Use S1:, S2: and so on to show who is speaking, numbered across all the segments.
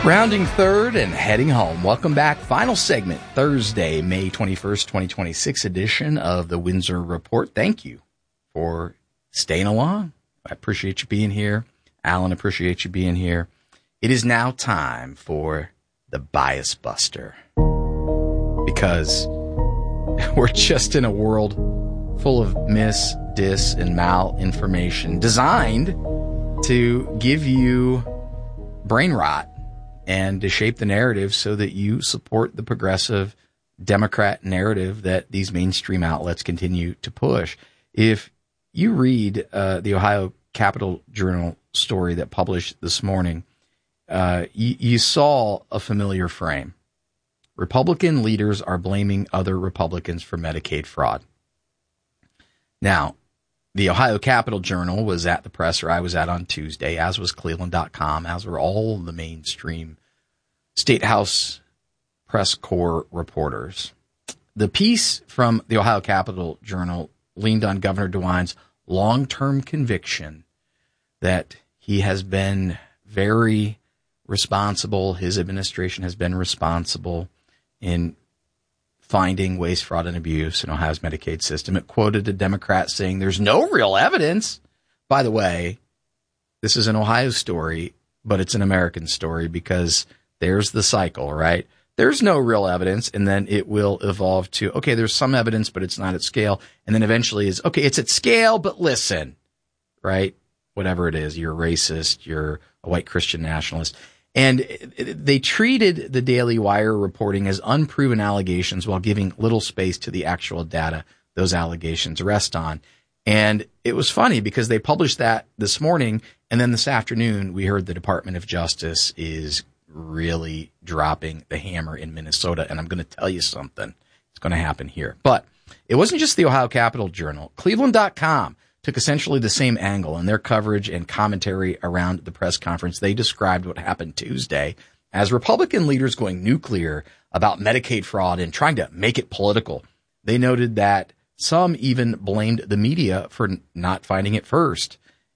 S1: Rounding third and heading home. Welcome back. Final segment, Thursday, May 21st, 2026 edition of the Windsor Report. Thank you for staying along. I appreciate you being here. Alan, appreciate you being here. It is now time for the Bias Buster. Because we're just in a world full of mis, dis, and malinformation designed to give you brain rot and to shape the narrative so that you support the progressive Democrat narrative that these mainstream outlets continue to push. If you read the Ohio Capital Journal story that published this morning, you saw a familiar frame. Republican leaders are blaming other Republicans for Medicaid fraud. Now, the Ohio Capital Journal was at the presser I was at on Tuesday, as was Cleveland.com, as were all the mainstream State House press corps reporters. The piece from the Ohio Capital Journal leaned on Governor DeWine's long-term conviction that he has been very responsible, his administration has been responsible in finding waste, fraud, and abuse in Ohio's Medicaid system. It quoted a Democrat saying there's no real evidence. By the way, this is an Ohio story, but it's an American story because there's the cycle, right? There's no real evidence, and then it will evolve to, okay, there's some evidence, but it's not at scale. And then eventually is, okay, it's at scale, but listen, right? Whatever it is, you're a racist, you're a white Christian nationalist. And they treated the Daily Wire reporting as unproven allegations while giving little space to the actual data those allegations rest on. And it was funny because they published that this morning, and then this afternoon we heard the Department of Justice is really dropping the hammer in Minnesota. And I'm going to tell you something. It's going to happen here. But it wasn't just the Ohio Capital Journal. Cleveland.com took essentially the same angle in their coverage and commentary around the press conference. They described what happened Tuesday as Republican leaders going nuclear about Medicaid fraud and trying to make it political. They noted that some even blamed the media for not finding it first,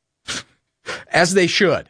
S1: as they should.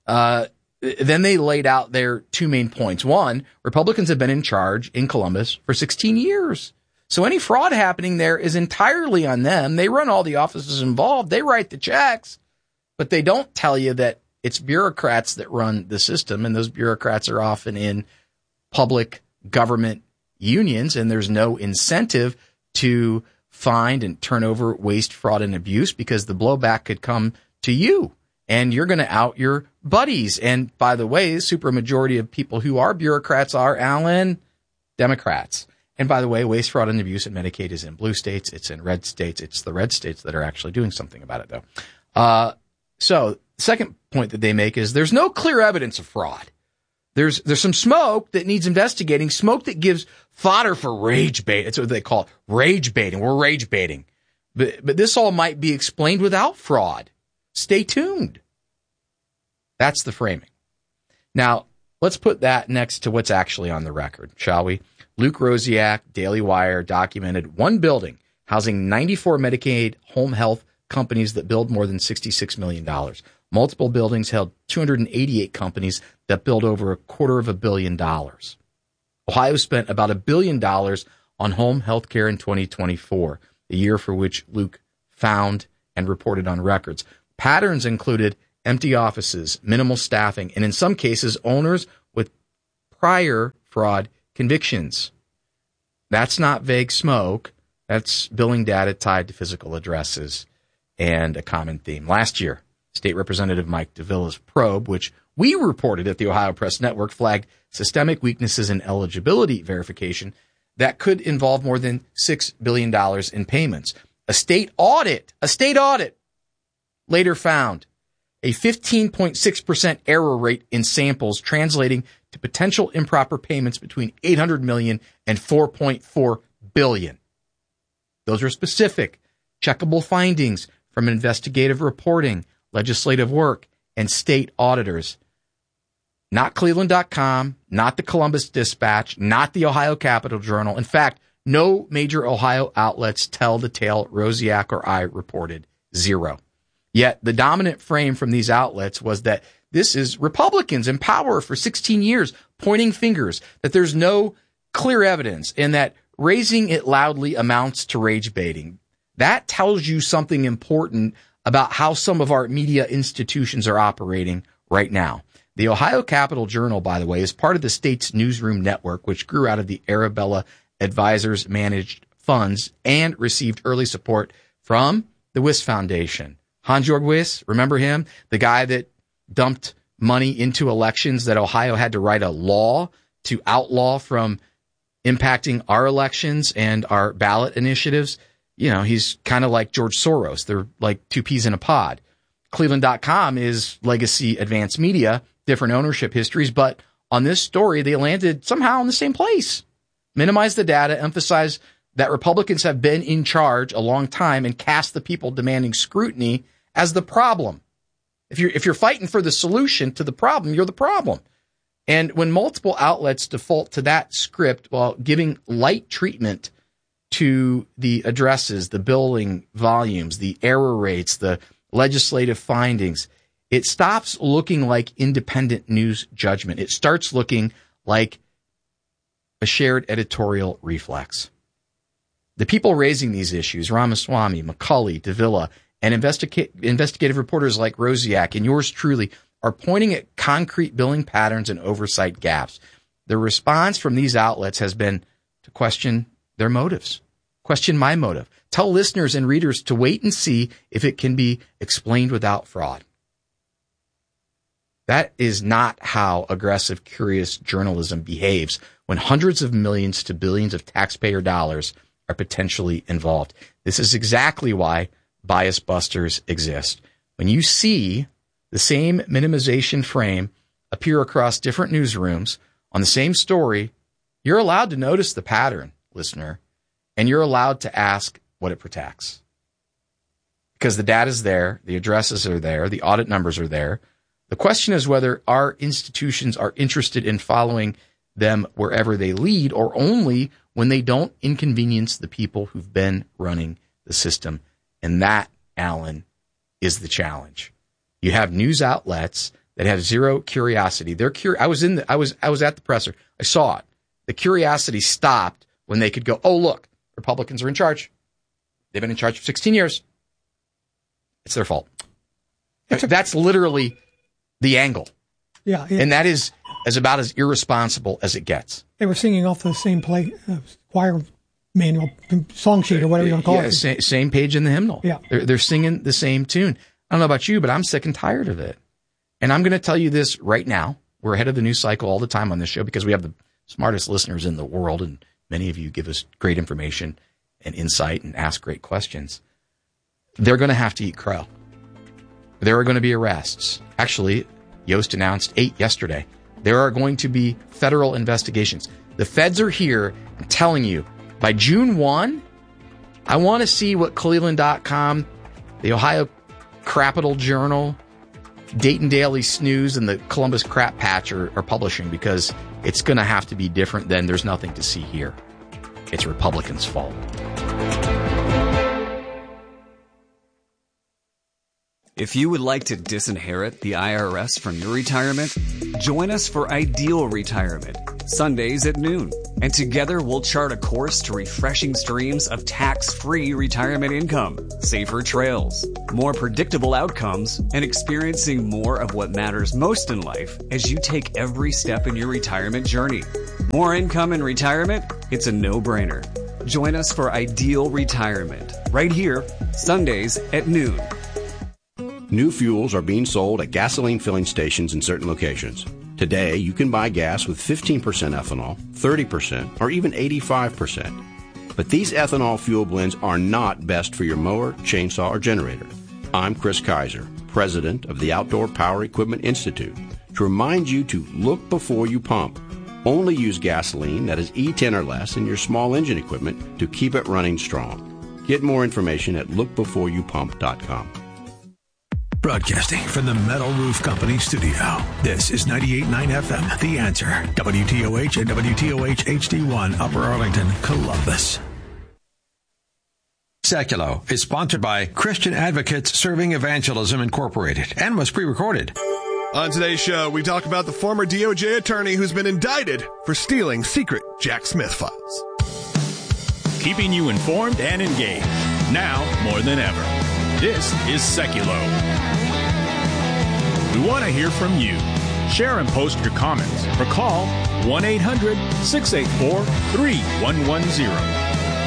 S1: Then they laid out their two main points. One, Republicans have been in charge in Columbus for 16 years. So any fraud happening there is entirely on them. They run all the offices involved. They write the checks, but they don't tell you that it's bureaucrats that run the system. And those bureaucrats are often in public government unions, and there's no incentive to find and turn over waste, fraud, and abuse because the blowback could come to you and you're going to out your buddies. And by the way, the supermajority of people who are bureaucrats are, Alan, Democrats. And by the way, waste, fraud, and abuse in Medicaid is in blue states. It's in red states. It's the red states that are actually doing something about it, though. So the second point that they make is there's no clear evidence of fraud. There's some smoke that needs investigating, smoke that gives fodder for rage bait. That's what they call it, rage baiting. We're rage baiting. But this all might be explained without fraud. Stay tuned. That's the framing. Now, let's put that next to what's actually on the record, shall we? Luke Rosiak, Daily Wire, documented one building housing 94 Medicaid home health companies that billed more than $66 million. Multiple buildings held 288 companies that billed over $250 million. Ohio spent about $1 billion on home health care in 2024, the year for which Luke found and reported on records. Patterns included empty offices, minimal staffing, and in some cases, owners with prior fraud convictions. That's not vague smoke. That's billing data tied to physical addresses and a common theme. Last year, State Representative Mike DeVilla's probe, which we reported at the Ohio Press Network, flagged systemic weaknesses in eligibility verification that could involve more than $6 billion in payments. A state audit later found a 15.6% error rate in samples, translating to potential improper payments between $800 million and $4.4 billion. Those are specific, checkable findings from investigative reporting, legislative work, and state auditors. Not Cleveland.com, not the Columbus Dispatch, not the Ohio Capital Journal. In fact, no major Ohio outlets tell the tale Rosiak or I reported. Zero. Yet the dominant frame from these outlets was that this is Republicans in power for 16 years pointing fingers, that there's no clear evidence, and that raising it loudly amounts to rage baiting. That tells you something important about how some of our media institutions are operating right now. The Ohio Capital Journal, by the way, is part of the state's newsroom network, which grew out of the Arabella Advisors managed funds and received early support from the Wyss Foundation. Hans-Jörg Wyss, remember him? The guy that dumped money into elections that Ohio had to write a law to outlaw from impacting our elections and our ballot initiatives. You know, he's kind of like George Soros. They're like two peas in a pod. Cleveland.com is legacy advanced media, different ownership histories, but on this story, they landed somehow in the same place. Minimize the data, emphasize that Republicans have been in charge a long time, and cast the people demanding scrutiny as the problem. If you're fighting for the solution to the problem, you're the problem. And when multiple outlets default to that script while giving light treatment to the addresses, the billing volumes, the error rates, the legislative findings, it stops looking like independent news judgment. It starts looking like a shared editorial reflex. The people raising these issues, Ramaswamy, McCulley, Davila, and investigative reporters like Rosiak and yours truly, are pointing at concrete billing patterns and oversight gaps. The response from these outlets has been to question their motives. Question my motive. Tell listeners and readers to wait and see if it can be explained without fraud. That is not how aggressive, curious journalism behaves when hundreds of millions to billions of taxpayer dollars are potentially involved. This is exactly why bias busters exist. When you see the same minimization frame appear across different newsrooms on the same story, you're allowed to notice the pattern, listener, and you're allowed to ask what it protects. Because the data's there, the addresses are there, the audit numbers are there. The question is whether our institutions are interested in following them wherever they lead, or only when they don't inconvenience the people who've been running the system. And that, Alan, is the challenge. You have news outlets that have zero curiosity. I was at the presser. I saw it. The curiosity stopped when they could go, oh, look, Republicans are in charge. They've been in charge for 16 years. It's their fault. That's literally the angle.
S2: Yeah.
S1: And that is about as irresponsible as it gets.
S2: They were singing off the same choir manual, song sheet, or whatever you want to call it.
S1: Same page in the hymnal.
S2: Yeah.
S1: They're singing the same tune. I don't know about you, but I'm sick and tired of it. And I'm going to tell you this right now. We're ahead of the news cycle all the time on this show because we have the smartest listeners in the world, and many of you give us great information and insight and ask great questions. They're going to have to eat crow. There are going to be arrests. Actually, Yost announced 8 yesterday. There are going to be federal investigations. The feds are here. I'm telling you, by June 1, I want to see what Cleveland.com, the Ohio Capital Journal, Dayton Daily Snooze, and the Columbus Crap Patch are publishing, because it's going to have to be different than there's nothing to see here. It's Republicans' fault.
S3: If you would like to disinherit the IRS from your retirement, join us for Ideal Retirement, Sundays at noon. And together we'll chart a course to refreshing streams of tax-free retirement income, safer trails, more predictable outcomes, and experiencing more of what matters most in life as you take every step in your retirement journey. More income in retirement? It's a no-brainer. Join us for Ideal Retirement, right here, Sundays at noon.
S4: New fuels are being sold at gasoline filling stations in certain locations. Today, you can buy gas with 15% ethanol, 30%, or even 85%. But these ethanol fuel blends are not best for your mower, chainsaw, or generator. I'm Chris Kaiser, president of the Outdoor Power Equipment Institute, to remind you to look before you pump. Only use gasoline that is E10 or less in your small engine equipment to keep it running strong. Get more information at lookbeforeyoupump.com.
S5: Broadcasting from the Metal Roof Company studio. This is 98.9 FM, The Answer. WTOH and WTOH HD1, Upper Arlington, Columbus. Seculo is sponsored by Christian Advocates Serving Evangelism Incorporated and was pre-recorded.
S6: On today's show, we talk about the former DOJ attorney who's been indicted for stealing secret Jack Smith files.
S5: Keeping you informed and engaged, now more than ever. This is Seculo. We want to hear from you. Share and post your comments or call 1-800-684-3110.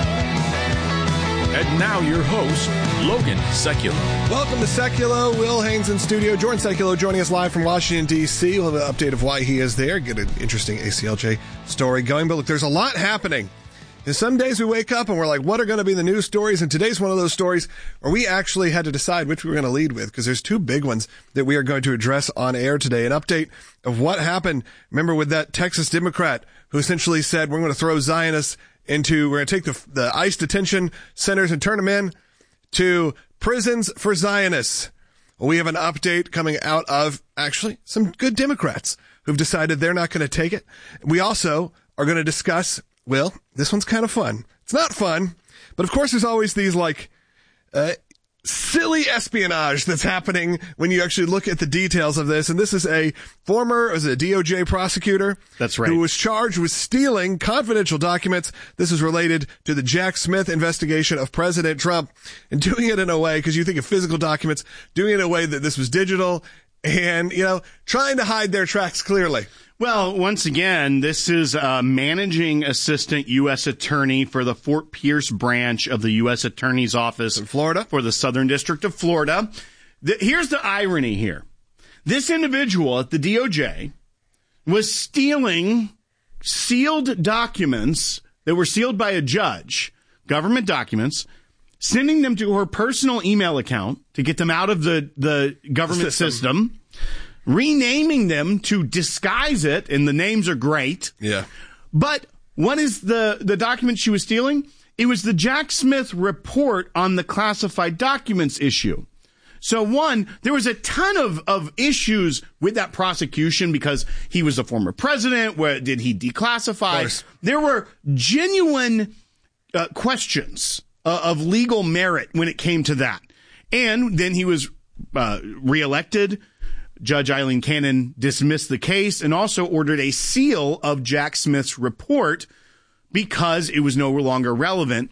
S5: And now your host, Logan Seculo.
S6: Welcome to Seculo. Will Haynes in studio. Jordan Seculo joining us live from Washington, D.C. We'll have an update of why he is there. Get an interesting ACLJ story going. But look, there's a lot happening. And some days we wake up and we're like, what are going to be the news stories? And today's one of those stories where we actually had to decide which we were going to lead with, because there's two big ones that we are going to address on air today. An update of what happened, remember, with that Texas Democrat who essentially said, we're going to throw Zionists we're going to take the ICE detention centers and turn them in to prisons for Zionists. We have an update coming out of, actually, some good Democrats who've decided they're not going to take it. We also are going to discuss, well, this one's kind of fun. It's not fun, but of course there's always these silly espionage that's happening when you actually look at the details of this. And this is a DOJ prosecutor.
S1: That's right.
S6: Who was charged with stealing confidential documents. This is related to the Jack Smith investigation of President Trump, and doing it in a way, because you think of physical documents, doing it in a way that this was digital and, trying to hide their tracks clearly.
S7: Well, once again, this is a managing assistant U.S. attorney for the Fort Pierce branch of the U.S. Attorney's Office
S6: in Florida,
S7: for the Southern District of Florida. Here's the irony here. This individual at the DOJ was stealing sealed documents that were sealed by a judge, government documents, sending them to her personal email account to get them out of the government system, renaming them to disguise it, and the names are great.
S6: Yeah.
S7: But what is the document she was stealing? It was the Jack Smith report on the classified documents issue. So there was a ton of issues with that prosecution because he was a former president. Where did he declassify? There were genuine questions of legal merit when it came to that. And then he was reelected. Judge Eileen Cannon dismissed the case and also ordered a seal of Jack Smith's report because it was no longer relevant.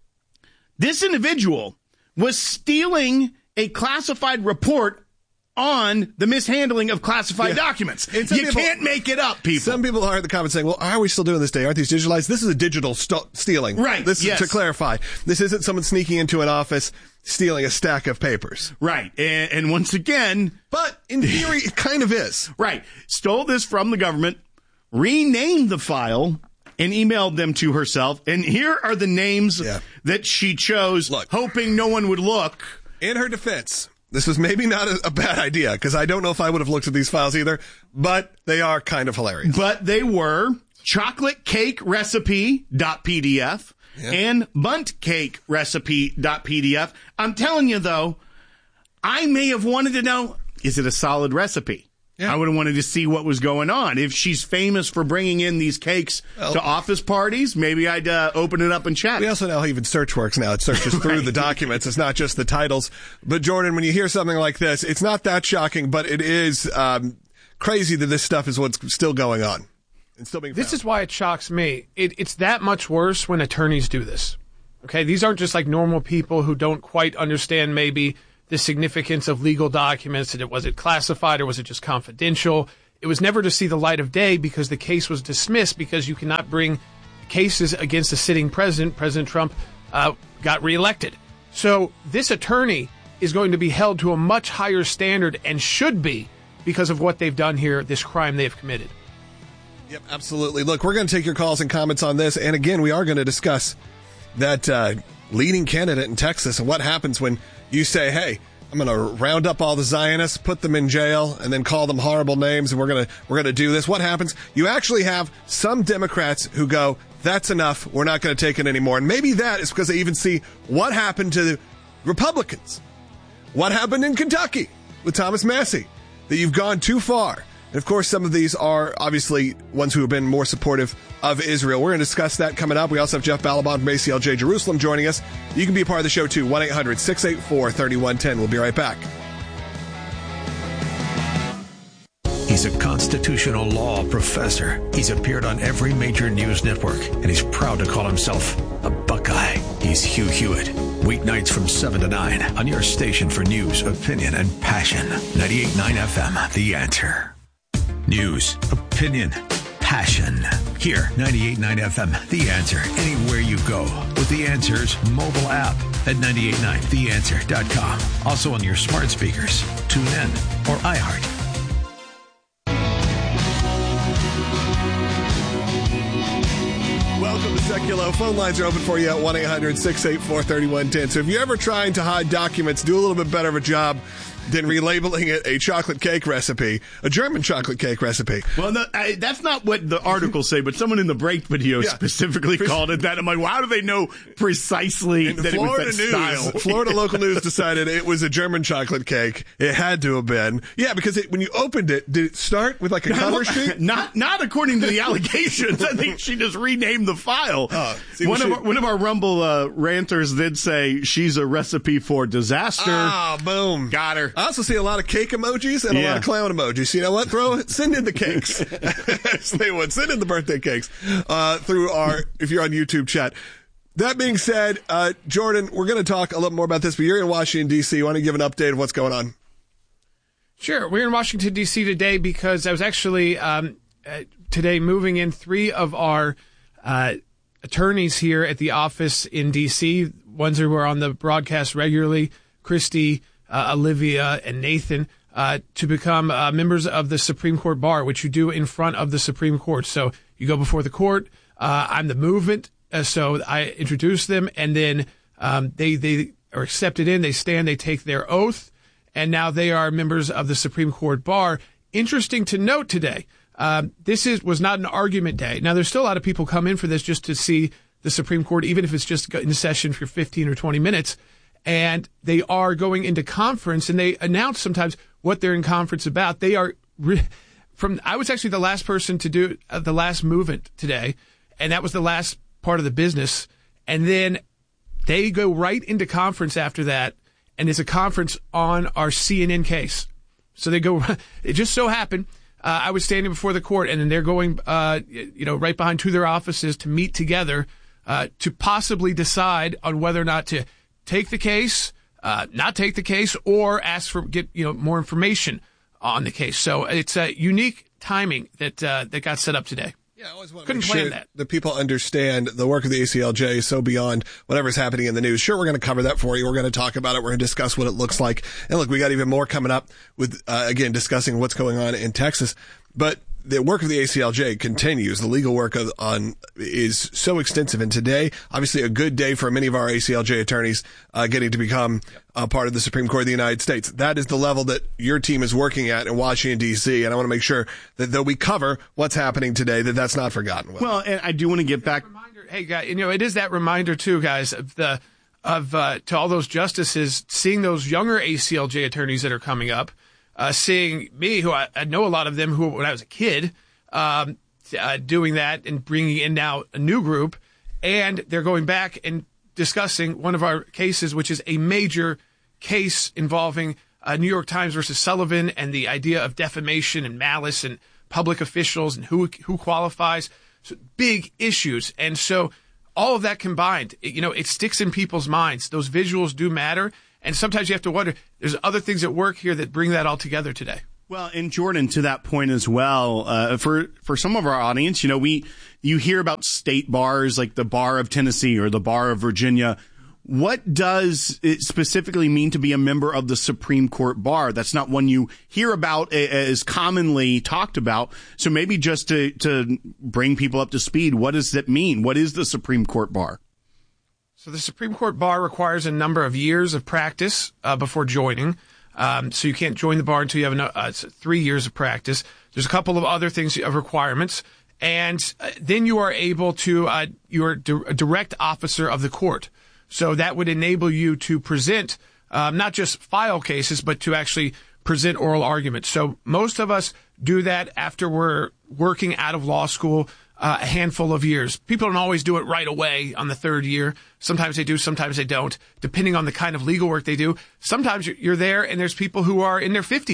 S7: This individual was stealing a classified report on the mishandling of classified documents. You can't make it up, people.
S6: Some people are in the comments saying, well, are we still doing this today? Aren't these digitalized? This is a digital stealing.
S7: Right.
S6: This is to clarify. This isn't someone sneaking into an office stealing a stack of papers.
S7: Right. And once again...
S6: But in theory, it kind of is.
S7: Right. Stole this from the government, renamed the file, and emailed them to herself. And here are the names that she chose, hoping no one would look.
S6: In her defense, this was maybe not a bad idea, because I don't know if I would have looked at these files either, but they are kind of hilarious.
S7: But they were chocolatecakerecipe.pdf and buntcakerecipe.pdf. I'm telling you, though, I may have wanted to know, is it a solid recipe? I would have wanted to see what was going on. If she's famous for bringing in these cakes to office parties, maybe I'd open it up and check.
S6: We also know how even search works now. It searches through the documents. It's not just the titles. But, Jordan, when you hear something like this, it's not that shocking, but it is crazy that this stuff is what's still going on. And still being found.
S8: This is why it shocks me. It's that much worse when attorneys do this. Okay, these aren't just like normal people who don't quite understand maybe the significance of legal documents. Was it classified or was it just confidential? It was never to see the light of day because the case was dismissed because you cannot bring cases against a sitting president. President Trump got reelected. So this attorney is going to be held to a much higher standard and should be because of what they've done here, this crime they've committed.
S6: Yep, absolutely. Look, we're going to take your calls and comments on this. And again, we are going to discuss that leading candidate in Texas and what happens when you say, hey, I'm going to round up all the Zionists, put them in jail, and then call them horrible names, and we're going to do this. What happens? You actually have some Democrats who go, that's enough, we're not going to take it anymore. And maybe that is because they even see what happened to the Republicans. What happened in Kentucky with Thomas Massie, that you've gone too far. And, of course, some of these are obviously ones who have been more supportive of Israel. We're going to discuss that coming up. We also have Jeff Balaban from ACLJ Jerusalem joining us. You can be a part of the show, too. 1-800-684-3110. We'll be right back.
S5: He's a constitutional law professor. He's appeared on every major news network, and he's proud to call himself a Buckeye. He's Hugh Hewitt. Weeknights from 7 to 9 on your station for news, opinion, and passion. 98.9 FM, The Answer. News, opinion, passion. Here, 98.9 FM, The Answer. Anywhere you go with The Answer's mobile app at 989theanswer.com. Also on your smart speakers, tune in, or iHeart.
S6: Welcome to Seculo. Phone lines are open for you at 1-800-684-3110. So if you're ever trying to hide documents, do a little bit better of a job than relabeling it a chocolate cake recipe, a German chocolate cake recipe.
S7: Well, no, that's not what the articles say, but someone in the break video specifically called it that. I'm like, well, how do they know precisely that
S6: Florida
S7: it was that style?
S6: Florida local news decided it was a German chocolate cake. It had to have been. Yeah, because when you opened it, did it start with like a cover sheet?
S7: Not according to the allegations. I think she just renamed the file. One of our Rumble ranters did say she's a recipe for disaster.
S6: Ah, boom.
S7: Got her.
S6: I also see a lot of cake emojis and a lot of clown emojis. You know what? Send in the cakes. Send in the birthday cakes through if you're on YouTube chat. That being said, Jordan, we're going to talk a little more about this, but you're in Washington, D.C. You want to give an update of what's going on?
S8: Sure. We're in Washington, D.C. today because I was actually today moving in 3 of our attorneys here at the office in D.C., ones who are on the broadcast regularly, Christy, Olivia, and Nathan, to become members of the Supreme Court Bar, which you do in front of the Supreme Court. So you go before the court. I'm the movement, so I introduce them, and then they are accepted in. They stand. They take their oath, and now they are members of the Supreme Court Bar. Interesting to note today, this was not an argument day. Now, there's still a lot of people come in for this just to see the Supreme Court, even if it's just in session for 15 or 20 minutes. And they are going into conference, and they announce sometimes what they're in conference about. They are I was actually the last person to do the last movement today, and that was the last part of the business. And then they go right into conference after that, and it's a conference on our CNN case. So they go. It just so happened I was standing before the court, and then they're going, right behind to their offices to meet together to possibly decide on whether or not to take the case, not take the case, or ask for more information on the case. So it's a unique timing that got set up today.
S6: Yeah, I always want
S8: to make sure that
S6: the people understand the work of the ACLJ is so beyond whatever's happening in the news. Sure, we're going to cover that for you. We're going to talk about it. We're going to discuss what it looks like. And look, we got even more coming up with, again, discussing what's going on in Texas. But the work of the ACLJ continues. The legal work is so extensive. And today, obviously a good day for many of our ACLJ attorneys getting to become part of the Supreme Court of the United States. That is the level that your team is working at in Washington, D.C. And I want to make sure that though we cover what's happening today, that's not forgotten.
S7: Well, and I do want to get back.
S8: Hey, guys, it is that reminder, too, guys, of to all those justices, seeing those younger ACLJ attorneys that are coming up. Seeing me, who I know a lot of them who, when I was a kid, doing that and bringing in now a new group, and they're going back and discussing one of our cases, which is a major case involving New York Times versus Sullivan and the idea of defamation and malice and public officials and who qualifies. So big issues. And so all of that combined, it sticks in people's minds. Those visuals do matter. And sometimes you have to wonder, there's other things at work here that bring that all together today.
S7: Well, and Jordan, to that point as well, for some of our audience, you hear about state bars like the Bar of Tennessee or the Bar of Virginia. What does it specifically mean to be a member of the Supreme Court Bar? That's not one you hear about as commonly talked about. So maybe just to bring people up to speed, what does that mean? What is the Supreme Court Bar?
S8: So the Supreme Court Bar requires a number of years of practice before joining. So you can't join the bar until you have 3 years of practice. There's a couple of other things of requirements. And then you are able to, you're a direct officer of the court. So that would enable you to present, not just file cases, but to actually present oral arguments. So most of us do that after we're working out of law school a handful of years. People don't always do it right away on the third year. Sometimes they do, sometimes they don't, depending on the kind of legal work they do. Sometimes you're there and there's people who are in their 50s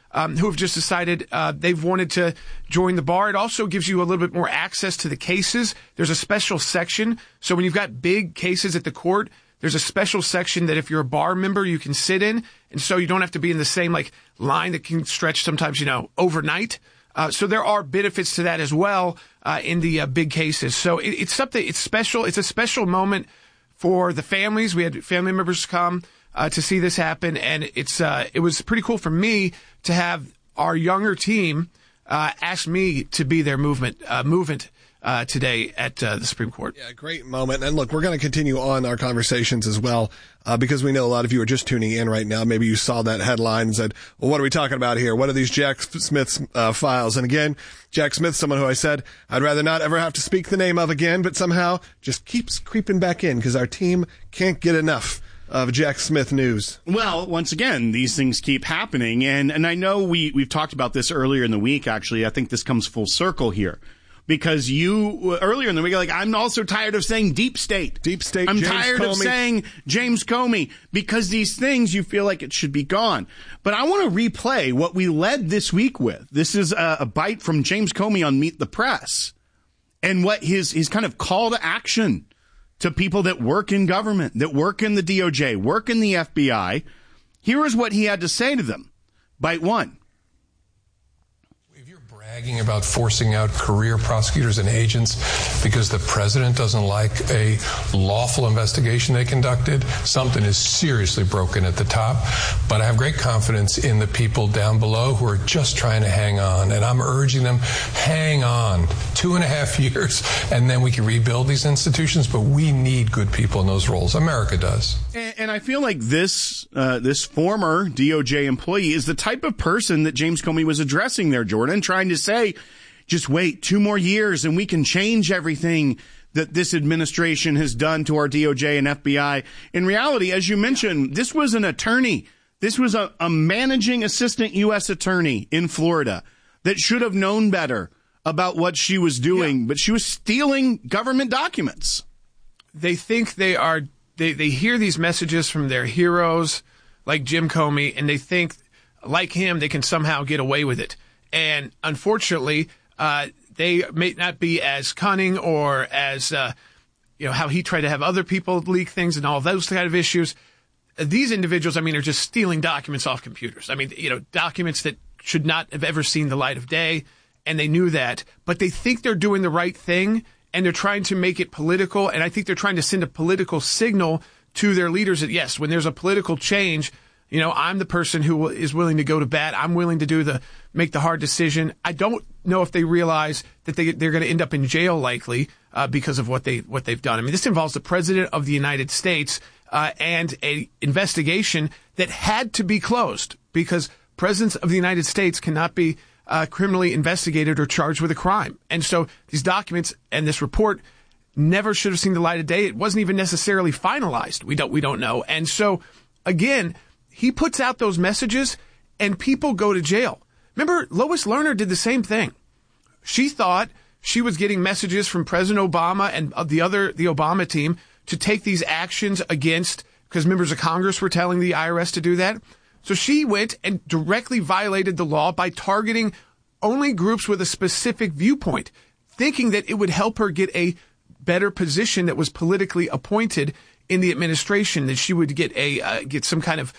S8: who have just decided they've wanted to join the bar. It also gives you a little bit more access to the cases. There's a special section. So when you've got big cases at the court, there's a special section that if you're a bar member, you can sit in. And so you don't have to be in the same line that can stretch sometimes, overnight. So there are benefits to that as well in the big cases. So it's something, it's special. It's a special moment for the families. We had family members come to see this happen. And it was pretty cool for me to have our younger team ask me to be their movement today at the Supreme Court.
S6: Yeah, great moment. And look, we're going to continue on our conversations as well, because we know a lot of you are just tuning in right now. Maybe you saw that headline and said, well, what are we talking about here? What are these Jack Smith's files? And again, Jack Smith, someone who I said I'd rather not ever have to speak the name of again, but somehow just keeps creeping back in because our team can't get enough of Jack Smith news.
S7: Well, once again, these things keep happening. And I know we've talked about this earlier in the week, actually. I think this comes full circle here. Because you, earlier in the week, I'm also tired of saying deep state.
S6: Deep state,
S7: I'm
S6: James
S7: tired
S6: Comey.
S7: of saying James Comey, because these things, you feel like it should be gone. But I want to replay what we led this week with. This is a bite from James Comey on Meet the Press. And what his kind of call to action to people that work in government, that work in the DOJ, work in the FBI. Here is what he had to say to them. Bite one.
S9: Bragging about forcing out career prosecutors and agents because the president doesn't like a lawful investigation they conducted. Something is seriously broken at the top. But I have great confidence in the people down below who are just trying to hang on. And I'm urging them, hang on 2.5 years, and then we can rebuild these institutions. But we need good people in those roles. America does.
S7: And I feel like this former DOJ employee is the type of person that James Comey was addressing there, Jordan, trying to say, just wait 2 more years and we can change everything that this administration has done to our DOJ and FBI. In reality, as you mentioned, this was an attorney. This was a managing assistant U.S. attorney in Florida that should have known better about what she was doing, but she was stealing government documents.
S8: They think they hear these messages from their heroes like Jim Comey, and they think, like him, they can somehow get away with it. And unfortunately, they may not be as cunning or as, how he tried to have other people leak things and all those kind of issues. These individuals, are just stealing documents off computers. Documents that should not have ever seen the light of day, and they knew that. But they think they're doing the right thing, and they're trying to make it political, and I think they're trying to send a political signal to their leaders that, yes, when there's a political change, I'm the person who is willing to go to bat. I'm willing to make the hard decision. I don't know if they realize that they're going to end up in jail likely because of what they've done. This involves the president of the United States and a investigation that had to be closed because presidents of the United States cannot be criminally investigated or charged with a crime. And so these documents and this report never should have seen the light of day. It wasn't even necessarily finalized. We don't know. And so again, he puts out those messages and people go to jail. Remember, Lois Lerner did the same thing. She thought she was getting messages from President Obama and the Obama team to take these actions against, because members of Congress were telling the IRS to do that. So she went and directly violated the law by targeting only groups with a specific viewpoint, thinking that it would help her get a better position that was politically appointed in the administration, that she would get some kind of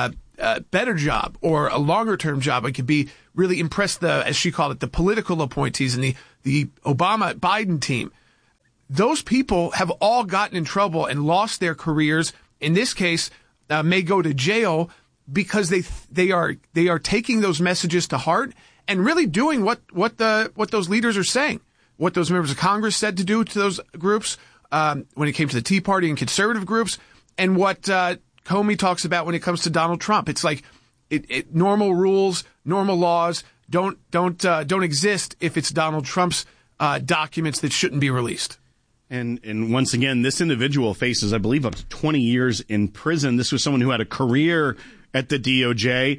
S8: better job or a longer term job. It could be really impress as she called it, the political appointees and the Obama Biden team. Those people have all gotten in trouble and lost their careers. In this case, may go to jail because they are taking those messages to heart and really doing what those leaders are saying, what those members of Congress said to do to those groups when it came to the Tea Party and conservative groups, and what Comey talks about when it comes to Donald Trump. It's like normal rules, normal laws don't exist if it's Donald Trump's documents that shouldn't be released.
S7: And once again, this individual faces, I believe, up to 20 years in prison. This was someone who had a career at the DOJ,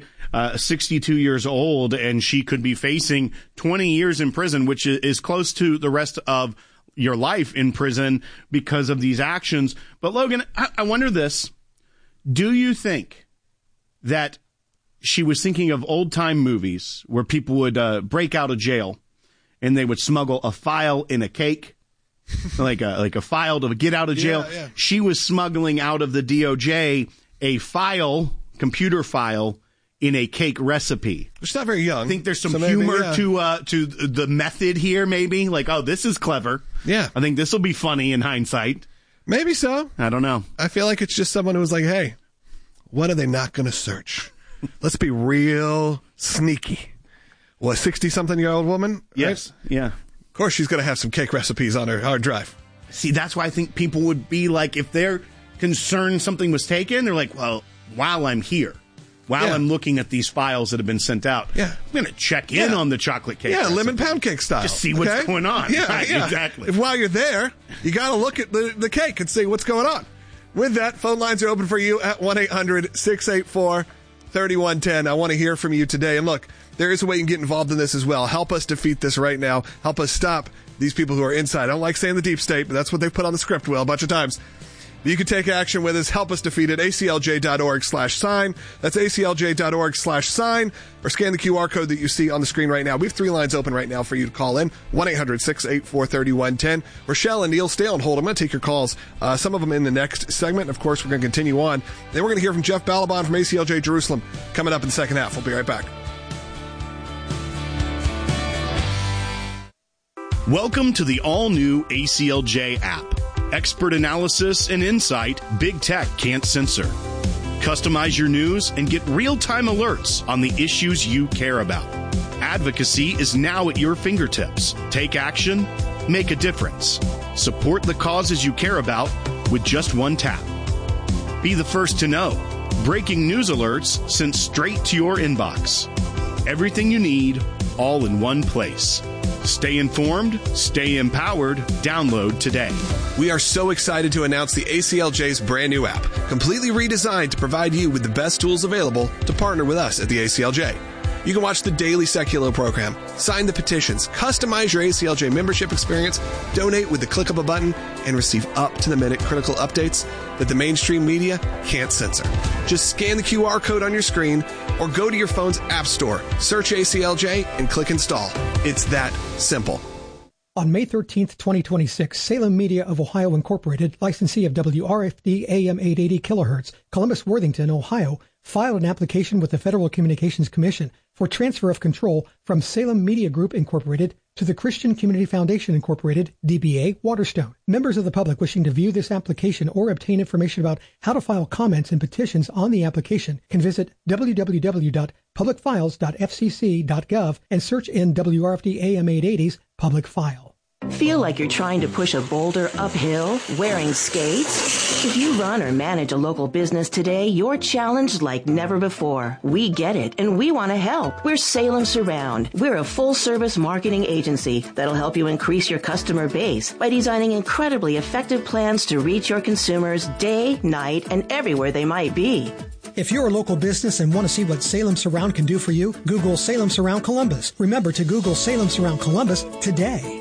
S7: 62 years old, and she could be facing 20 years in prison, which is close to the rest of your life in prison because of these actions. But Logan, I wonder this. Do you think that she was thinking of old-time movies where people would break out of jail and they would smuggle a file in a cake, like a file to get out of jail.
S6: Yeah.
S7: She was smuggling out of the DOJ a computer file, in a cake recipe.
S6: It's not very young.
S7: I think there's some humor to the method here, maybe. Like, oh, this is clever.
S6: Yeah.
S7: I think this will be funny in hindsight.
S6: Maybe so.
S7: I don't know.
S6: I feel like it's just someone who was like, hey, what are they not going to search? Let's be real sneaky. What, 60-something-year-old woman?
S7: Yes.
S6: Right?
S7: Yeah.
S6: Of course she's going to have some cake recipes on her hard drive.
S7: See, that's why I think people would be like, if they're concerned something was taken, they're like, well, while I'm here, I'm looking at these files that have been sent out, I'm going to check in on the chocolate cake.
S6: Yeah,
S7: recipe.
S6: lemon pound cake style.
S7: Just see what's going on.
S6: Yeah,
S7: right, exactly.
S6: If while you're there, you got to look at the cake and see what's going on. With that, phone lines are open for you at 1-800-684-3110. I want to hear from you today. And look, there is a way you can get involved in this as well. Help us defeat this right now. Help us stop these people who are inside. I don't like saying the deep state, but that's what they've put on the script, Will, a bunch of times. You can take action with us. Help us defeat it. ACLJ.org/sign. That's ACLJ.org/sign. Or scan the QR code that you see on the screen right now. We have 3 lines open right now for you to call in. 1-800-684-3110. Rochelle and Neil, stay on hold. I'm going to take your calls. Some of them in the next segment. Of course, we're going to continue on. Then we're going to hear from Jeff Balaban from ACLJ Jerusalem coming up in the second half. We'll be right back.
S7: Welcome to the all-new ACLJ app. Expert analysis and insight big tech can't censor. Customize your news and get real-time alerts on the issues you care about. Advocacy is now at your fingertips. Take action, make a difference. Support the causes you care about with just one tap. Be the first to know. Breaking news alerts sent straight to your inbox. Everything you need, all in one place. Stay informed, stay empowered. Download today.
S6: We are so excited to announce the ACLJ's brand new app, completely redesigned to provide you with the best tools available to partner with us at the ACLJ. You can watch the daily Seculo program, sign the petitions, customize your ACLJ membership experience, donate with the click of a button, and receive up-to-the-minute critical updates that the mainstream media can't censor. Just scan the QR code on your screen or go to your phone's app store, search ACLJ, and click install. It's that simple.
S2: On May 13th, 2026, Salem Media of Ohio Incorporated, licensee of WRFD AM 880 kHz, Columbus, Worthington, Ohio, filed an application with the Federal Communications Commission for transfer of control from Salem Media Group Incorporated to the Christian Community Foundation Incorporated, DBA, Waterstone. Members of the public wishing to view this application or obtain information about how to file comments and petitions on the application can visit www.publicfiles.fcc.gov and search in WRFD AM 880's Public File.
S10: Feel like you're trying to push a boulder uphill wearing skates? If you run or manage a local business today, you're challenged like never before. We get it, and we want to help. We're Salem Surround. We're a full-service marketing agency that'll help you increase your customer base by designing incredibly effective plans to reach your consumers day, night, and everywhere they might be.
S2: If you're a local business and want to see what Salem Surround can do for you, Google Salem Surround Columbus. Remember to Google Salem Surround Columbus today.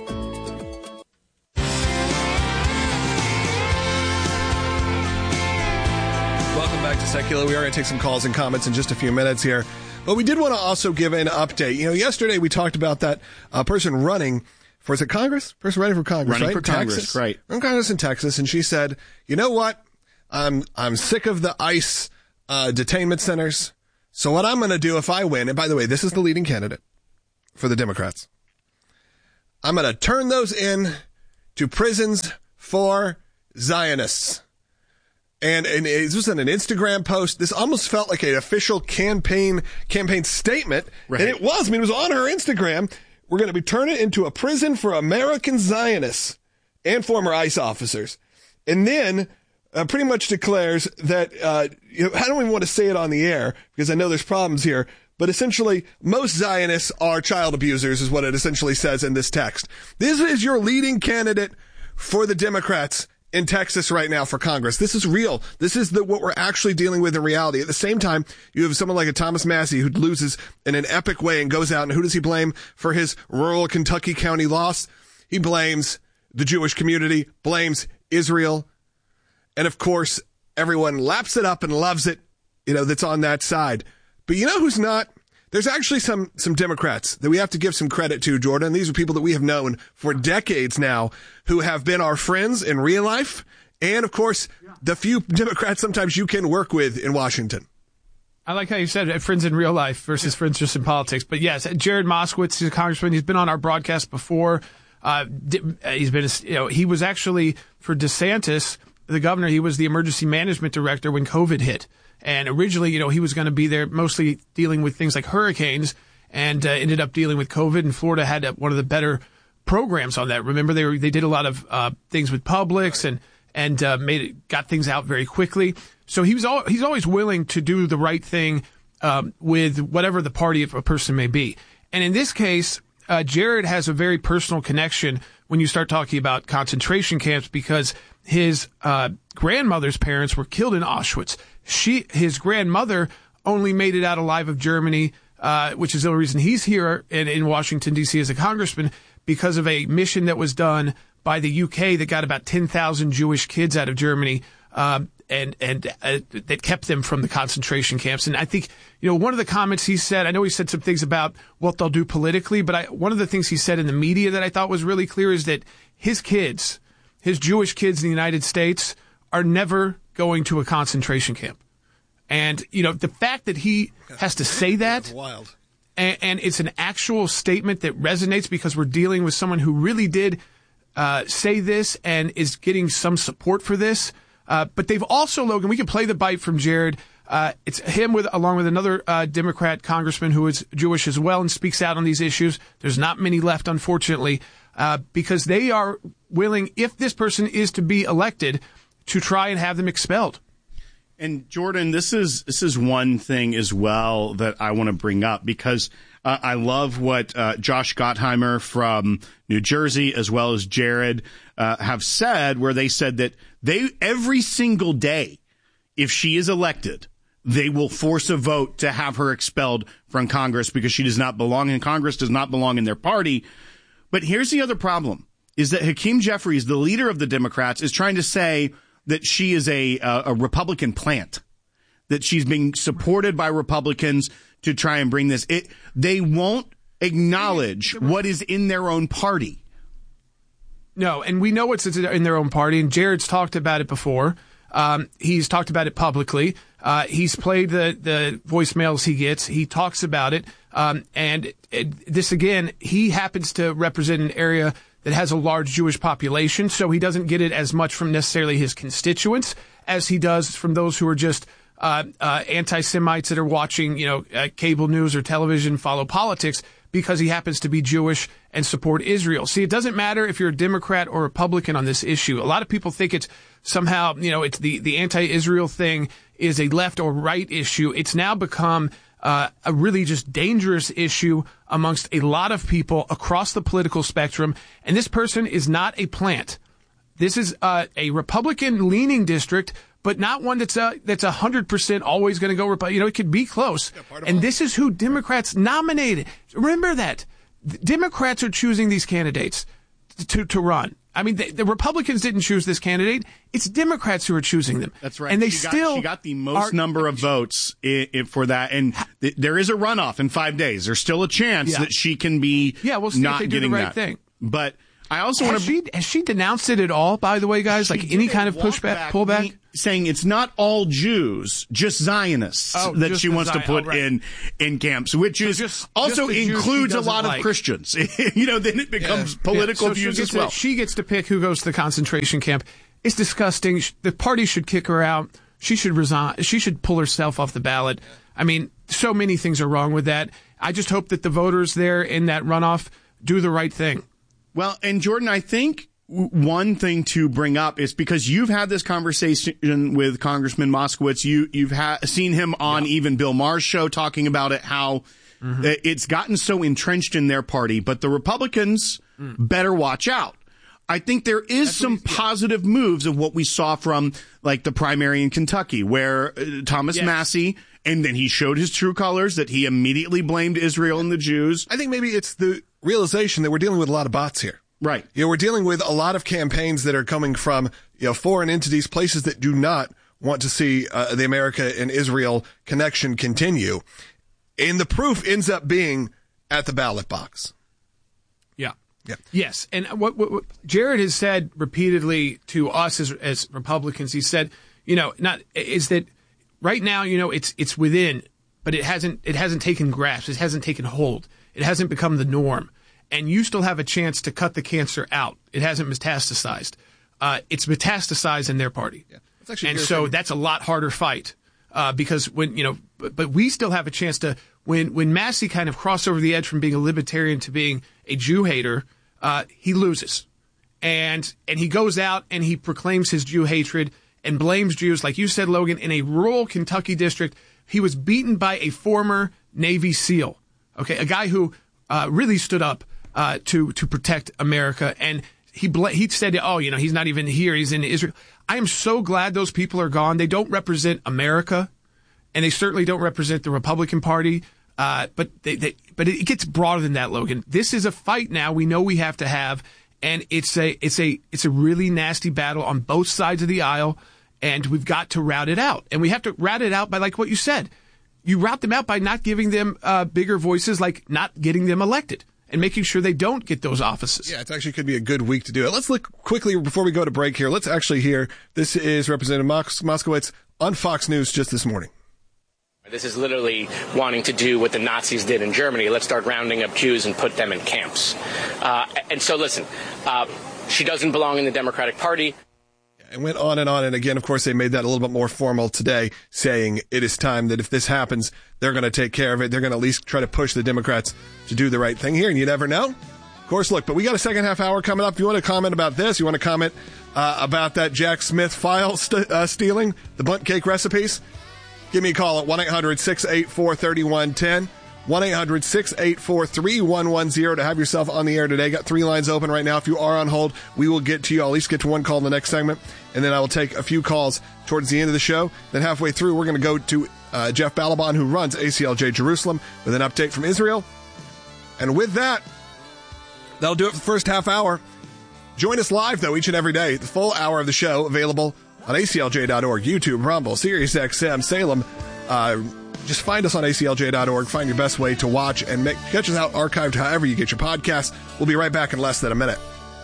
S6: Welcome back to Secular. We are going to take some calls and comments in just a few minutes here. But we did want to also give an update. You know, yesterday we talked about that person running for, is it Congress? Person running for Congress,
S7: running
S6: right?
S7: for Congress, Texas. Right.
S6: Running for Congress in Texas. And she said, you know what? I'm sick of the ICE detainment centers. So what I'm going to do if I win, and by the way, this is the leading candidate for the Democrats, I'm going to turn those in to prisons for Zionists. And it was in an Instagram post. This almost felt like an official campaign statement. Right. And it was. I mean, it was on her Instagram. We're going to be turning it into a prison for American Zionists and former ICE officers. And then pretty much declares that, I don't even want to say it on the air because I know there's problems here, but essentially most Zionists are child abusers is what it essentially says in this text. This is your leading candidate for the Democrats in Texas right now for Congress. This is real. This is what we're actually dealing with in reality. At the same time, you have someone like a Thomas Massie who loses in an epic way and goes out, and who does he blame for his rural Kentucky county loss? He blames the Jewish community, blames Israel, and of course, everyone laps it up and loves it, that's on that side. But you know who's not? There's actually some Democrats that we have to give some credit to, Jordan. These are people that we have known for decades now who have been our friends in real life. And, of course, the few Democrats sometimes you can work with in Washington.
S8: I like how you said friends in real life versus friends just in politics. But yes, Jared Moskowitz is a congressman. He's been on our broadcast before. He's been, he was actually for DeSantis, the governor. He was the emergency management director when COVID hit. And originally, he was going to be there mostly dealing with things like hurricanes, and ended up dealing with COVID. And Florida had one of the better programs on that. Remember, they did a lot of things with Publix and got things out very quickly. So he's always willing to do the right thing with whatever the party of a person may be. And in this case, Jared has a very personal connection when you start talking about concentration camps, because his grandmother's parents were killed in Auschwitz. His grandmother only made it out alive of Germany, which is the only reason he's here in Washington, D.C. as a congressman, because of a mission that was done by the UK that got about 10,000 Jewish kids out of Germany, and that kept them from the concentration camps. And I think, one of the comments he said, I know he said some things about what they'll do politically, but one of the things he said in the media that I thought was really clear is that his Jewish kids in the United States are never going to a concentration camp. And, the fact that he has to say that,
S6: wild.
S8: And it's an actual statement that resonates, because we're dealing with someone who really did say this and is getting some support for this. But they've also, Logan, we can play the bite from Jared. It's him along with another Democrat congressman who is Jewish as well and speaks out on these issues. There's not many left, unfortunately, because they are willing, if this person is to be elected, to try and have them expelled.
S7: And Jordan, this is one thing as well that I want to bring up, because I love what Josh Gottheimer from New Jersey, as well as Jared, have said, where they said that every single day, if she is elected, they will force a vote to have her expelled from Congress, because she does not belong in Congress, does not belong in their party. But here's the other problem, is that Hakeem Jeffries, the leader of the Democrats, is trying to say that she is a Republican plant, that she's being supported by Republicans to try and bring this. They won't acknowledge what is in their own party.
S8: No, and we know what's in their own party, and Jared's talked about it before. He's talked about it publicly. He's played the voicemails he gets. He talks about it. And this, again, he happens to represent an area that has a large Jewish population, so he doesn't get it as much from necessarily his constituents as he does from those who are just anti-Semites that are watching, cable news or television, follow politics, because he happens to be Jewish and support Israel. See, it doesn't matter if you're a Democrat or Republican on this issue. A lot of people think it's somehow, it's the anti-Israel thing is a left or right issue. It's now become a really just dangerous issue amongst a lot of people across the political spectrum. And this person is not a plant. This is a Republican-leaning district, but not one that's 100% always going to go Republican. It could be close. And this is who Democrats nominated. Remember that. Democrats are choosing these candidates to run. I mean, the Republicans didn't choose this candidate. It's Democrats who are choosing them.
S7: That's right.
S8: And
S7: she got the most number of votes for that. And there is a runoff in 5 days. There's still a chance that she can be
S8: we'll see
S7: not
S8: if they
S7: getting
S8: do the right
S7: that
S8: thing.
S7: But I also want to.
S8: Has she denounced it at all, by the way, guys? Like any kind of pullback?
S7: Saying it's not all Jews, just Zionists that she wants to put in camps, which is also includes a lot of Christians. Then it becomes political views as well.
S8: She gets to pick who goes to the concentration camp. It's disgusting. The party should kick her out. She should resign. She should pull herself off the ballot. I mean, so many things are wrong with that. I just hope that the voters there in that runoff do the right thing.
S7: Well, and Jordan, I think one thing to bring up is because you've had this conversation with Congressman Moskowitz. You've seen him on even Bill Maher's show talking about it, how it's gotten so entrenched in their party. But the Republicans better watch out. I think there is some positive moves of what we saw from like the primary in Kentucky, where Thomas Massey, and then he showed his true colors, that he immediately blamed Israel and the Jews.
S6: I think maybe it's the realization that we're dealing with a lot of bots here.
S7: Right.
S6: We're dealing with a lot of campaigns that are coming from, foreign entities, places that do not want to see the America and Israel connection continue. And the proof ends up being at the ballot box.
S8: Yeah.
S6: Yeah.
S8: Yes. And what Jared has said repeatedly to us as Republicans, he said, is that right now, it's within, but it hasn't taken grasp. It hasn't taken hold. It hasn't become the norm. And you still have a chance to cut the cancer out. It hasn't metastasized. It's metastasized in their party. Yeah. And so that's a lot harder fight. Because but we still have a chance to, when Massey kind of crossed over the edge from being a libertarian to being a Jew hater, he loses. And he goes out and he proclaims his Jew hatred and blames Jews. Like you said, Logan, in a rural Kentucky district, he was beaten by a former Navy SEAL. Okay. A guy who, really stood up, to protect America. And he said, he's not even here. He's in Israel. I am so glad those people are gone. They don't represent America, and they certainly don't represent the Republican Party. But it gets broader than that, Logan. This is a fight now we know we have to have, and it's a really nasty battle on both sides of the aisle, and we've got to rout it out. And we have to rout it out by, like what you said, you rout them out by not giving them bigger voices, like not getting them elected and making sure they don't get those offices.
S6: Yeah, it actually could be a good week to do it. Let's look quickly before we go to break here. Let's actually hear, this is Representative Moskowitz on Fox News just this morning.
S11: This is literally wanting to do what the Nazis did in Germany. Let's start rounding up Jews and put them in camps. And so, listen, she doesn't belong in the Democratic Party.
S6: And went on. And again, of course, they made that a little bit more formal today, saying it is time that if this happens, they're going to take care of it. They're going to at least try to push the Democrats to do the right thing here. And you never know. Of course, look, but we got a second half hour coming up. If you want to comment about this, you want to comment about that Jack Smith file stealing, the bundt cake recipes, give me a call at 1-800-684-3110. 1-800-684-3110 to have yourself on the air today. Got 3 lines open right now. If you are on hold, we will get to you. I'll at least get to one call in the next segment, and then I will take a few calls towards the end of the show. Then halfway through, we're going to go to Jeff Balaban, who runs ACLJ Jerusalem, with an update from Israel. And with that, that'll do it for the first half hour. Join us live, though, each and every day. The full hour of the show available on ACLJ.org, YouTube, Rumble, SiriusXM, Salem. Just find us on ACLJ.org. Find your best way to watch and catch us out archived however you get your podcasts. We'll be right back in less than a minute.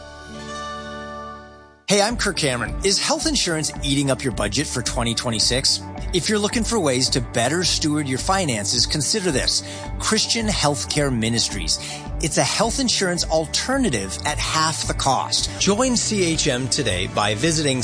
S12: Hey, I'm Kirk Cameron. Is health insurance eating up your budget for 2026? If you're looking for ways to better steward your finances, consider this: Christian Healthcare Ministries. It's a health insurance alternative at half the cost. Join CHM today by visiting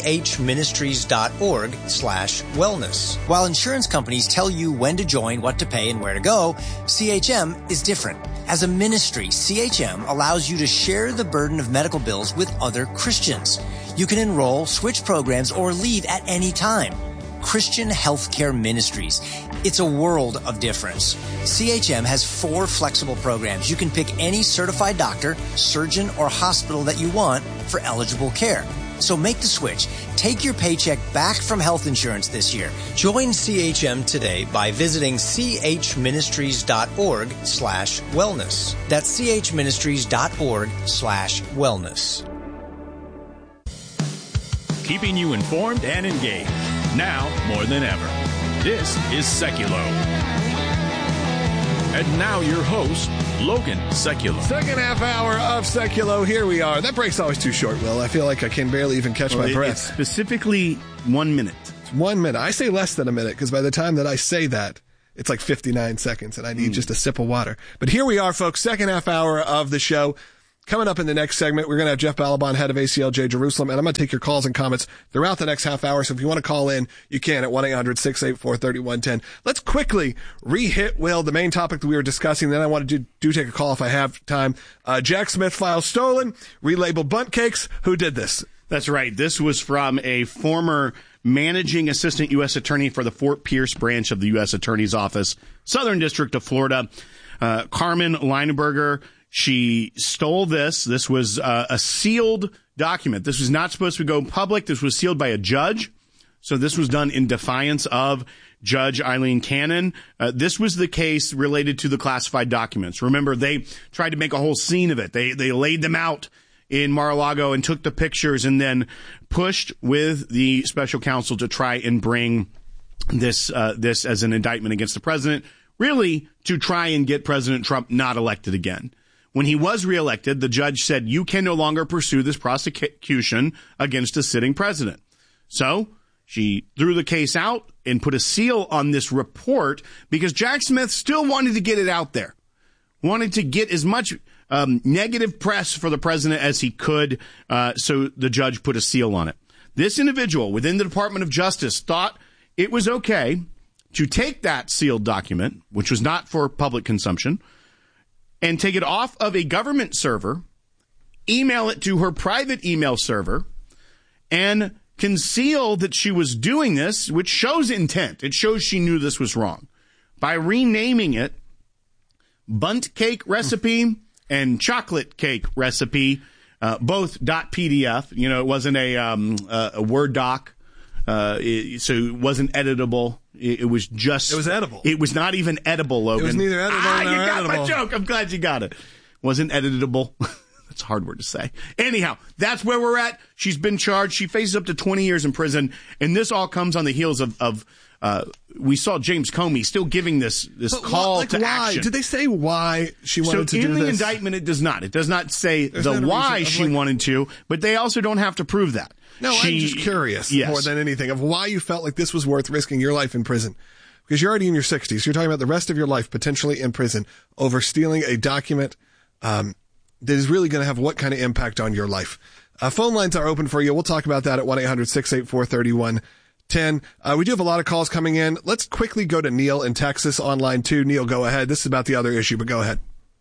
S12: chministries.org/wellness. While insurance companies tell you when to join, what to pay, and where to go, CHM is different. As a ministry, CHM allows you to share the burden of medical bills with other Christians. You can enroll, switch programs, or leave at any time. Christian Healthcare Ministries. It's a world of difference. CHM has 4 flexible programs. You can pick any certified doctor, surgeon, or hospital that you want for eligible care. So make the switch. Take your paycheck back from health insurance this year. Join CHM today by visiting chministries.org/wellness. That's chministries.org/wellness.
S13: Keeping you informed and engaged. Now more than ever. This is Seculo. And now your host, Logan Seculo.
S6: Second half hour of Seculo. Here we are. That break's always too short, Will. I feel like I can barely even catch my breath.
S7: It's specifically 1 minute.
S6: It's 1 minute. I say less than a minute because by the time that I say that, it's like 59 seconds and I need just a sip of water. But here we are, folks. Second half hour of the show. Coming up in the next segment, we're going to have Jeff Balaban, head of ACLJ Jerusalem, and I'm going to take your calls and comments throughout the next half hour. So if you want to call in, you can at 1-800-684-3110. Let's quickly re-hit, Will, the main topic that we were discussing. Then I want to do take a call if I have time. Jack Smith file stolen, relabeled bundt cakes. Who did this?
S7: That's right. This was from a former managing assistant U.S. attorney for the Fort Pierce branch of the U.S. Attorney's Office, Southern District of Florida, Carmen Leinenberger. She stole this. This was a sealed document. This was not supposed to go public. This was sealed by a judge. So this was done in defiance of Judge Eileen Cannon. This was the case related to the classified documents. Remember, they tried to make a whole scene of it. They laid them out in Mar-a-Lago and took the pictures and then pushed with the special counsel to try and bring this as an indictment against the president, really to try and get President Trump not elected again. When he was reelected, the judge said, you can no longer pursue this prosecution against a sitting president. So she threw the case out and put a seal on this report because Jack Smith still wanted to get it out there, wanted to get as much negative press for the president as he could. So the judge put a seal on it. This individual within the Department of Justice thought it was okay to take that sealed document, which was not for public consumption, and take it off of a government server, email it to her private email server, and conceal that she was doing this, which shows intent. It shows she knew this was wrong, by renaming it Bunt Cake Recipe and Chocolate Cake Recipe, both .pdf. You know, it wasn't a Word doc, so it wasn't editable. It was just... It
S6: was edible.
S7: It was not even edible, Logan.
S6: It was neither editable nor
S7: you got
S6: editable.
S7: my joke. I'm glad you got it. Wasn't editable. That's a hard word to say. Anyhow, that's where we're at. She's been charged. She faces up to 20 years in prison. And this all comes on the heels of we saw James Comey still giving this call to action.
S6: Did they say why she wanted to do this?
S7: So in the indictment, it does not. It does not say the why she wanted to, but they also don't have to prove that.
S6: No, I'm just curious more than anything of why you felt like this was worth risking your life in prison. Because you're already in your 60s. You're talking about the rest of your life potentially in prison over stealing a document that is really going to have what kind of impact on your life. Phone lines are open for you. We'll talk about that at 1-800-684-3110. We do have a lot of calls coming in. Let's quickly go to Neil in Texas on line 2. Neil, go ahead. This is about the other issue, but go ahead.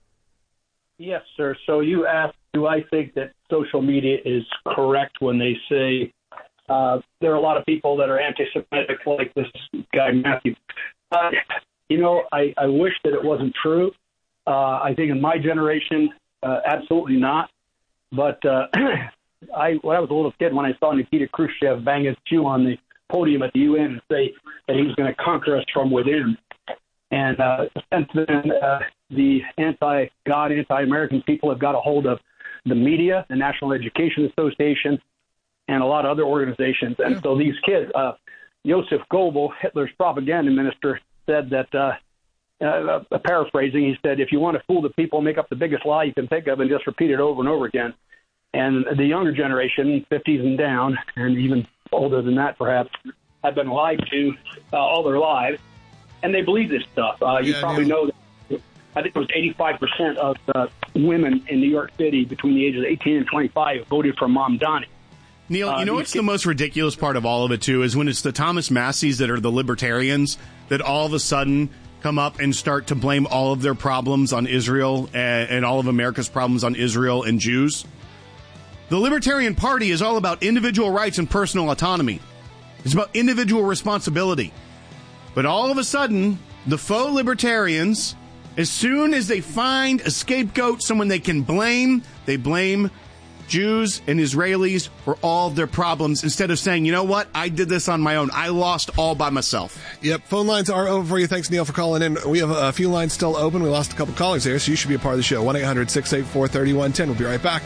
S14: Yes, sir. So you asked, do I think that social media is correct when they say there are a lot of people that are anti-Semitic like this guy, Matthew? I wish that it wasn't true. I think in my generation, absolutely not. But when I was a little kid, when I saw Nikita Khrushchev bang his cue on the podium at the UN and say that he was going to conquer us from within, and since then, the anti-God, anti-American people have got a hold of the media, the National Education Association, and a lot of other organizations. And so these kids, Joseph Goebbels, Hitler's propaganda minister, said that, paraphrasing, he said, if you want to fool the people, make up the biggest lie you can think of and just repeat it over and over again. And the younger generation, 50s and down, and even older than that perhaps, have been lied to all their lives, and they believe this stuff. You probably know that I think it was 85% of women in New York City between the ages of 18 and 25 voted for Mamdani.
S7: Neil, you know what's the most ridiculous part of all of it, too, is when it's the Thomas Masseys that are the libertarians that all of a sudden come up and start to blame all of their problems on Israel and all of America's problems on Israel and Jews. The Libertarian Party is all about individual rights and personal autonomy. It's about individual responsibility. But all of a sudden, the faux libertarians, as soon as they find a scapegoat, someone they can blame, they blame Jews and Israelis for all of their problems instead of saying, you know what, I did this on my own. I lost all by myself.
S6: Yep, phone lines are open for you. Thanks, Neil, for calling in. We have a few lines still open. We lost a couple callers there, so you should be a part of the show. 1-800-684-3110. We'll be right back.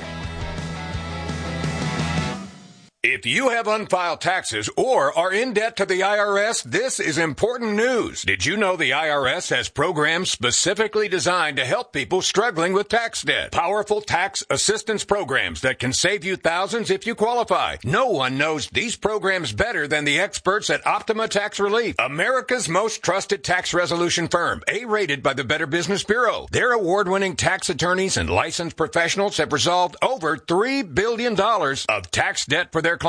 S15: If you have unfiled taxes or are in debt to the IRS, this is important news. Did you know the IRS has programs specifically designed to help people struggling with tax debt? Powerful tax assistance programs that can save you thousands if you qualify. No one knows these programs better than the experts at Optima Tax Relief, America's most trusted tax resolution firm, A-rated by the Better Business Bureau. Their award-winning tax attorneys and licensed professionals have resolved over $3 billion of tax debt for their clients.